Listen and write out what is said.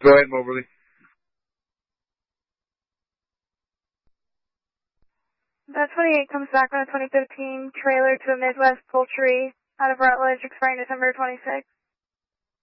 Go ahead, Moberly. The 28 comes back on a 2015 trailer to a Midwest Poultry out of Rutledge expiring December 26th.